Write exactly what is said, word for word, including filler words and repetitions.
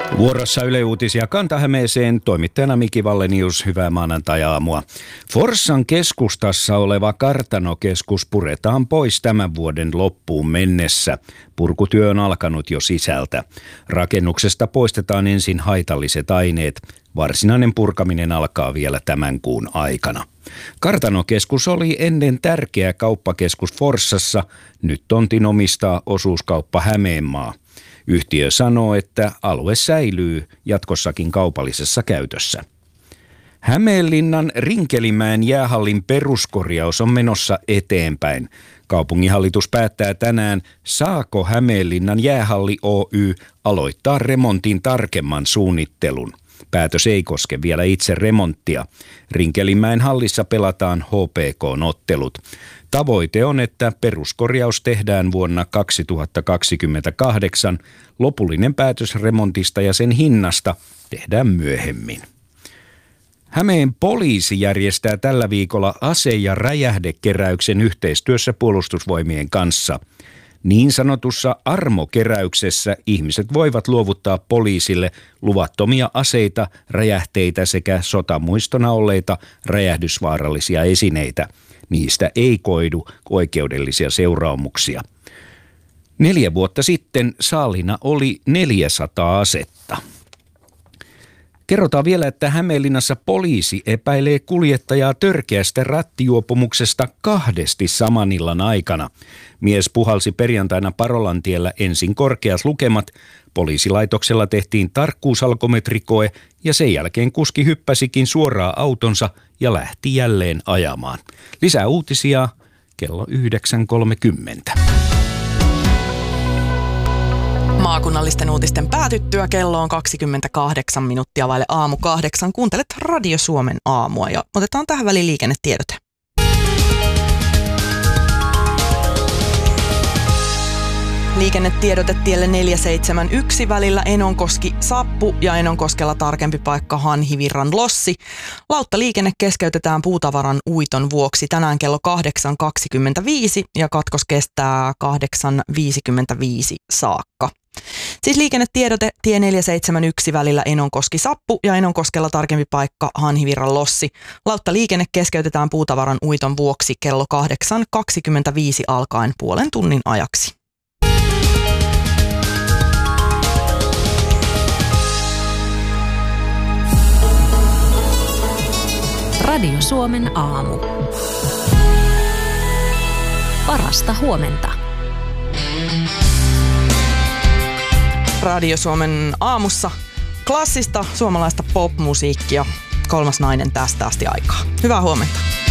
Vuorossa Yle Uutisia Kanta-Hämeeseen, toimittajana Miki Vallenius, hyvää maanantai-aamua. Forssan keskustassa oleva kartanokeskus puretaan pois tämän vuoden loppuun mennessä. Purkutyö on alkanut jo sisältä. Rakennuksesta poistetaan ensin haitalliset aineet. Varsinainen purkaminen alkaa vielä tämän kuun aikana. Kartanokeskus oli ennen tärkeä kauppakeskus Forssassa, nyt tontin omistaa osuuskauppa Hämeenmaa. Yhtiö sanoo, että alue säilyy jatkossakin kaupallisessa käytössä. Hämeenlinnan Rinkelimäen jäähallin peruskorjaus on menossa eteenpäin. Kaupunginhallitus päättää tänään, saako Hämeenlinnan jäähalli Oy aloittaa remontin tarkemman suunnittelun. Päätös ei koske vielä itse remonttia. Rinkelimäen hallissa pelataan H P K-ottelut. Tavoite on, että peruskorjaus tehdään vuonna kaksituhattakaksikymmentäkahdeksan. Lopullinen päätös remontista ja sen hinnasta tehdään myöhemmin. Hämeen poliisi järjestää tällä viikolla ase- ja räjähdekeräyksen yhteistyössä Puolustusvoimien kanssa. Niin sanotussa armokeräyksessä ihmiset voivat luovuttaa poliisille luvattomia aseita, räjähteitä sekä sotamuistona olleita räjähdysvaarallisia esineitä. Niistä ei koidu oikeudellisia seuraamuksia. Neljä vuotta sitten saalina oli neljäsataa asetta. Kerrotaan vielä, että Hämeenlinnassa poliisi epäilee kuljettajaa törkeästä rattijuopumuksesta kahdesti saman illan aikana. Mies puhalsi perjantaina Parolantiellä ensin korkeat lukemat. Poliisilaitoksella tehtiin tarkkuusalkometrikoe ja sen jälkeen kuski hyppäsikin suoraan autonsa ja lähti jälleen ajamaan. Lisää uutisia kello yhdeksän kolmekymmentä. Maakunnallisten uutisten päätyttyä kello on kaksikymmentäkahdeksan minuuttia vaille aamu kahdeksan. Kuuntelet Radio Suomen aamua ja otetaan tähän väliin liikennetiedote. Liikennetiedote tielle neljäsataaseitsemänkymmentäyksi välillä Enonkoski-Sappu ja Enonkoskella tarkempi paikka Hanhivirran Lossi. Lauttaliikenne keskeytetään puutavaran uiton vuoksi tänään kello kahdeksan kaksikymmentäviisi ja katkos kestää kahdeksan viisikymmentäviisi saakka. Siis liikennetiedote tie neljäsataaseitsemänkymmentäyksi välillä Enonkoski-Sappu ja Enonkoskella tarkempi paikka Hanhivirran Lossi. Lauttaliikenne keskeytetään puutavaran uiton vuoksi kello kahdeksan kaksikymmentäviisi alkaen puolen tunnin ajaksi. Radio Suomen aamu. Parasta huomenta. Radio Suomen aamussa klassista suomalaista popmusiikkia. Kolmas nainen tästä asti aikaa. Hyvää huomenta.